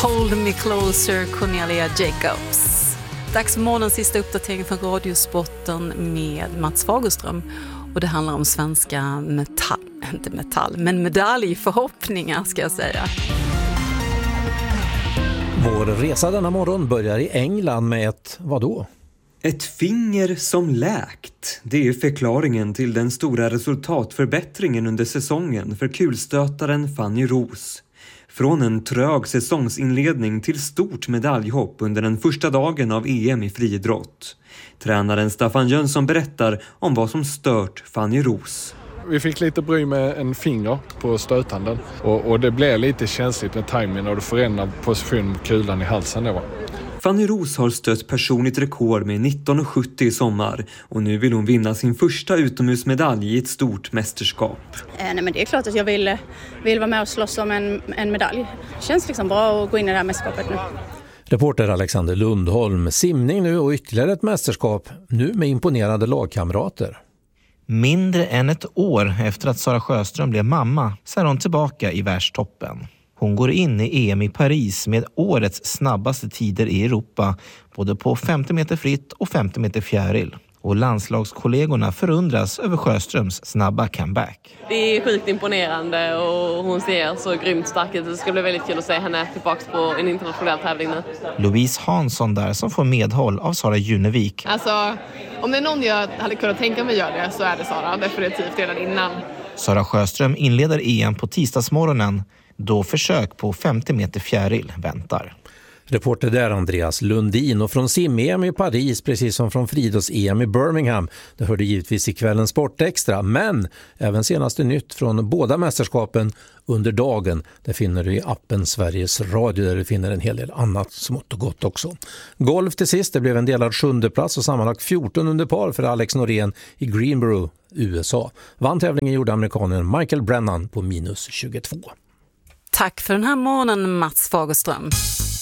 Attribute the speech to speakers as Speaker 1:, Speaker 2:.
Speaker 1: Hold Me Closer, Cornelia Jacobs. Dags för morgonens sista uppdatering från Radiosporten med Mats Fagerström. Och det handlar om svenska medaljförhoppningar ska jag säga.
Speaker 2: Vår resa denna morgon börjar i England med ett, vadå?
Speaker 3: Ett finger som läkt. Det är förklaringen till den stora resultatförbättringen under säsongen för kulstötaren Fanny Roos. Från en trög säsongsinledning till stort medaljhopp under den första dagen av EM i friidrott. Tränaren Staffan Jönsson berättar om vad som stört Fanny Roos.
Speaker 4: Vi fick lite bry med en finger på stötanden och det blev lite känsligt med timingen och det förändrade position på kulan i halsen då.
Speaker 3: Fanny Roos har stött personligt rekord med 19,70 i sommar och nu vill hon vinna sin första utomhusmedalj i ett stort mästerskap.
Speaker 5: Nej, men det är klart att jag vill vara med och slåss om en medalj. Det känns liksom bra att gå in i det här mästerskapet nu.
Speaker 2: Reporter Alexander Lundholm, simning nu och ytterligare ett mästerskap, nu med imponerande lagkamrater.
Speaker 6: Mindre än ett år efter att Sara Sjöström blev mamma så är hon tillbaka i världstoppen. Hon går in i EM i Paris med årets snabbaste tider i Europa, både på 50 meter fritt och 50 meter fjäril. Och landslagskollegorna förundras över Sjöströms snabba comeback.
Speaker 7: Det är sjukt imponerande och hon ser så grymt stark ut. Det ska bli väldigt kul att se henne tillbaka på en internationell tävling nu.
Speaker 6: Louise Hansson där som får medhåll av Sara Junevik.
Speaker 8: Alltså, om det är någon jag hade kunnat tänka mig göra det så är det Sara, definitivt redan innan.
Speaker 6: Sara Sjöström inleder EM på tisdagsmorgonen, då försök på 50 meter fjäril väntar.
Speaker 2: Reporter där Andreas Lundin och från sim-EM i Paris precis som från friidrotts-EM i Birmingham. Det hörde givetvis i kvällens Sportextra, men även senaste nytt från båda mästerskapen under dagen. Det finner du i appen Sveriges Radio där du finner en hel del annat smått och gott också. Golf till sist, det blev en delad 7:e plats och sammanlagt 14 under par för Alex Norén i Greenboro, USA. Vann tävlingen gjorde amerikanen Michael Brennan på -22.
Speaker 1: Tack för den här morgonen Mats Fagerström.